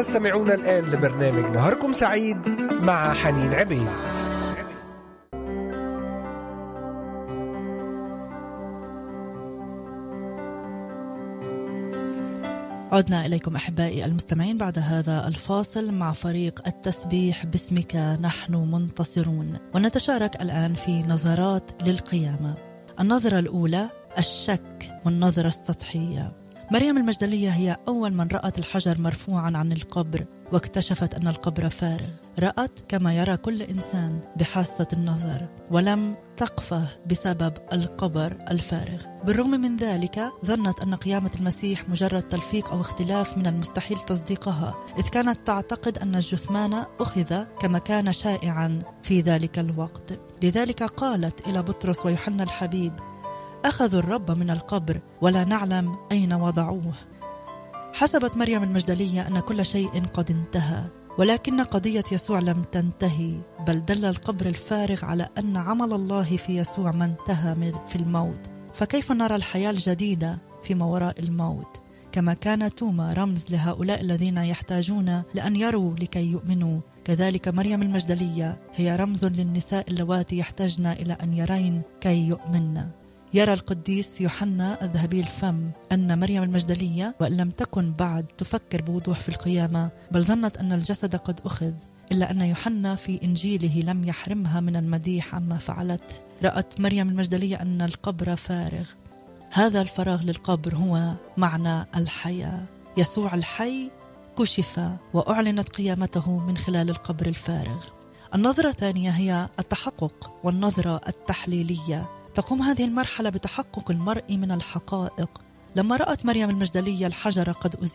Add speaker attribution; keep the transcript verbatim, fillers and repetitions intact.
Speaker 1: تستمعون الآن لبرنامج نهاركم سعيد مع حنين عبيد.
Speaker 2: عدنا إليكم أحبائي المستمعين بعد هذا الفاصل مع فريق التسبيح باسمك نحن منتصرون، ونتشارك الآن في نظرات للقيامة. النظرة الأولى الشك والنظرة السطحية. مريم المجدلية هي أول من رأت الحجر مرفوعا عن القبر واكتشفت أن القبر فارغ. رأت كما يرى كل إنسان بحاسة النظر، ولم تقفه بسبب القبر الفارغ. بالرغم من ذلك ظنت أن قيامة المسيح مجرد تلفيق أو اختلاف من المستحيل تصديقها، إذ كانت تعتقد أن الجثمان أخذ كما كان شائعا في ذلك الوقت. لذلك قالت إلى بطرس ويوحنا الحبيب: أخذوا الرب من القبر ولا نعلم أين وضعوه. حسبت مريم المجدلية أن كل شيء قد انتهى، ولكن قضية يسوع لم تنتهي، بل دل القبر الفارغ على أن عمل الله في يسوع ما انتهى في الموت. فكيف نرى الحياة الجديدة فيما وراء الموت؟ كما كان توما رمز لهؤلاء الذين يحتاجون لأن يروا لكي يؤمنوا، كذلك مريم المجدلية هي رمز للنساء اللواتي يحتاجن إلى أن يرين كي يؤمن. يرى القديس يوحنا الذهبي الفم أن مريم المجدلية وإن لم تكن بعد تفكر بوضوح في القيامة، بل ظنت أن الجسد قد أخذ، إلا أن يوحنا في إنجيله لم يحرمها من المديح عما فعلته. رأت مريم المجدلية أن القبر فارغ. هذا الفراغ للقبر هو معنى الحياة. يسوع الحي كشف وأعلنت قيامته من خلال القبر الفارغ. النظرة الثانية هي التحقق والنظرة التحليلية. تقوم هذه المرحلة بتحقق المرء من الحقائق. لما رأت مريم المجدلية الحجر قد